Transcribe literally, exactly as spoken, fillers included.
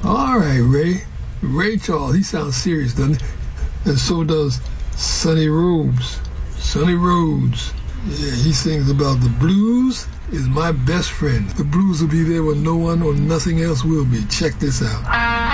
All right, Ray. Ray Charles, he sounds serious, doesn't he? And so does Sonny Rhodes. Sonny Rhodes. Yeah, he sings about the blues is my best friend. The blues will be there when no one or nothing else will be. Check this out.